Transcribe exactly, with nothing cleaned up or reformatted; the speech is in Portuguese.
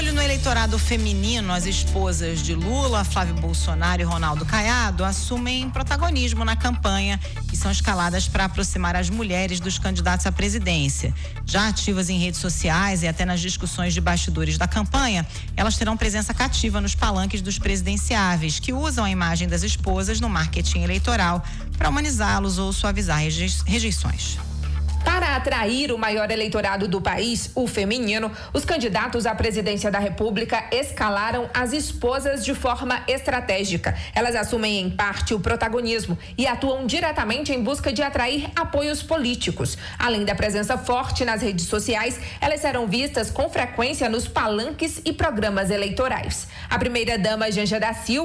olho no eleitorado feminino, as esposas de Lula, Flávio Bolsonaro e Ronaldo Caiado assumem protagonismo na campanha e são escaladas para aproximar as mulheres dos candidatos à presidência. Já ativas em redes sociais e até nas discussões de bastidores da campanha, elas terão presença cativa nos palanques dos presidenciáveis, que usam a imagem das esposas no marketing eleitoral para humanizá-los ou suavizar rejeições. Para atrair o maior eleitorado do país, o feminino, os candidatos à presidência da República escalaram as esposas de forma estratégica. Elas assumem em parte o protagonismo e atuam diretamente em busca de atrair apoios políticos. Além da presença forte nas redes sociais, elas serão vistas com frequência nos palanques e programas eleitorais. A primeira-dama, Janja da Silva,